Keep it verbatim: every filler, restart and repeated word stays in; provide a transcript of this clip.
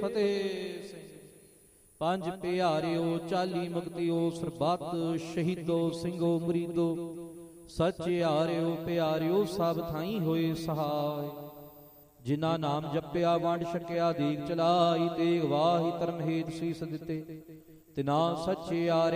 ਫਤਿਹ ਸਿੰਘ। ਪੰਜ ਪਿਆਰਿਓ ਚਾਲੀ ਮੁਕਤਿਓ ਸਰਬੱਤ ਸ਼ਹੀਦੋ ਸਿੰਘੋ ਮਰੀਦੋ ਸਚਿਆਰਿਓ ਪਿਆਰਿਓ ਸਭ ਥਾਈ ਹੋਏ ਸਹਾਇ। ਜਿਨ੍ਹਾਂ ਨਾਮ ਜਪਿਆ ਵੰਡ ਛਕਿਆ ਦੀਕ ਚਲਾਈ ਤੇਗ ਵਾਹੀ ਧਰਮ ਹੇਤ ਸੀਸ ਦਿੱਤੇ ਤਿਨਾ ਸਚਿਆਰੇ